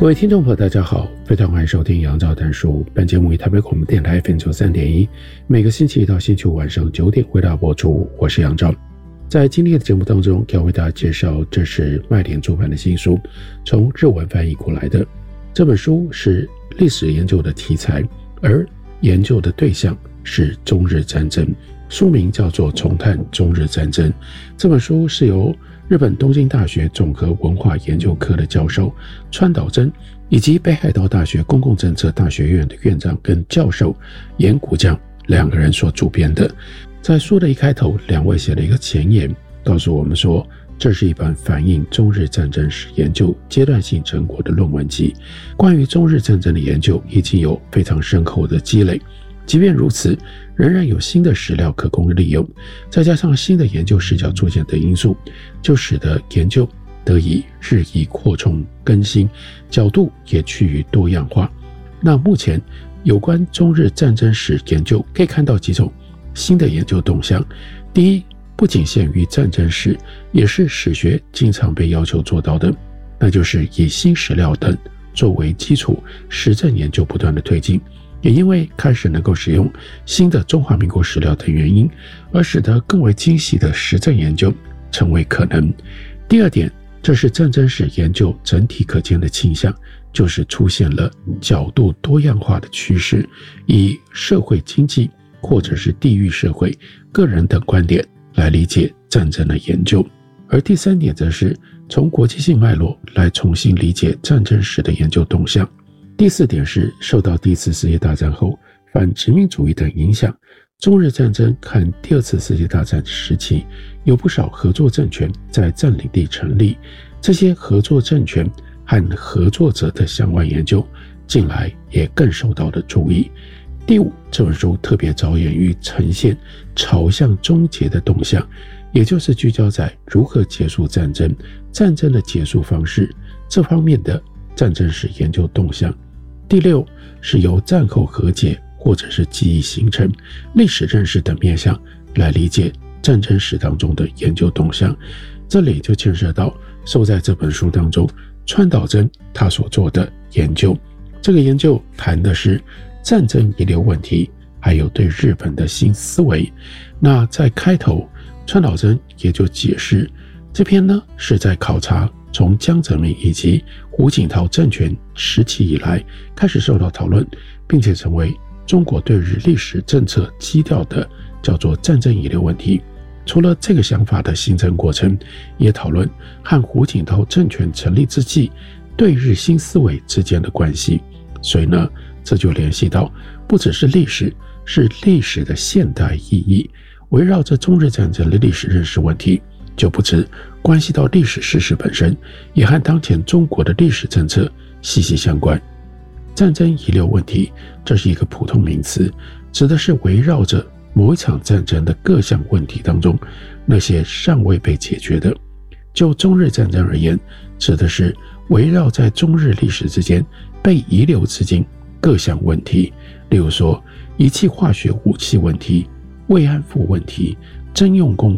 各位听众朋友大家好，非常欢迎收听杨照谈书。本节目以台北广播电台 FM93.1 每个星期一到星期五晚上9点为大家播出，我是杨照。在今天的节目当中要为大家介绍，这是麦田出版的新书，从日文翻译过来的。这本书是历史研究的题材，而研究的对象是中日战争，书名叫做《重探中日战争》。这本书是由日本东京大学综合文化研究科的教授川岛真，以及北海道大学公共政策大学院的院长跟教授岩谷将两个人所主编的。在书的一开头，两位写了一个前言，告诉我们说，这是一本反映中日战争史研究阶段性成果的论文集。关于中日战争的研究已经有非常深厚的积累，即便如此，仍然有新的史料可供利用，再加上新的研究视角出现的因素，就使得研究得以日益扩充更新，角度也趋于多样化。那目前有关中日战争史研究可以看到几种新的研究动向。第一，不仅限于战争史，也是史学经常被要求做到的，那就是以新史料等作为基础，实证研究不断的推进。也因为开始能够使用新的中华民国史料等原因，而使得更为精细的实证研究成为可能。第二点，这是战争史研究整体可见的倾向，就是出现了角度多样化的趋势，以社会经济或者是地域社会、个人等观点来理解战争的研究。而第三点则是从国际性脉络来重新理解战争史的研究动向。第四点是受到第一次世界大战后反殖民主义等影响，中日战争和第二次世界大战时期有不少合作政权在占领地成立，这些合作政权和合作者的相关研究近来也更受到了注意。第五，这本书特别着眼于呈现朝向终结的动向，也就是聚焦在如何结束战争、战争的结束方式这方面的战争史研究动向。第六，是由战后和解或者是记忆形成、历史认识等面向来理解战争史当中的研究动向。这里就牵涉到收在这本书当中川岛真他所做的研究。这个研究谈的是战争遗留问题，还有对日本的新思维。那在开头，川岛真也就解释，这篇呢是在考察从江泽民以及胡锦涛政权时期以来开始受到讨论，并且成为中国对日历史政策基调的叫做战争遗留问题。除了这个想法的形成过程，也讨论和胡锦涛政权成立之际对日新思维之间的关系。所以呢，这就联系到不只是历史，是历史的现代意义。围绕着中日战争的历史认识问题，就不只关系到历史事实本身，也和当前中国的历史政策息息相关。战争遗留问题，这是一个普通名词，指的是围绕着某一场战争的各项问题当中那些尚未被解决的。就中日战争而言，指的是围绕在中日历史之间被遗留至今各项问题，例如说仪器化学武器问题、慰安妇问题、征用工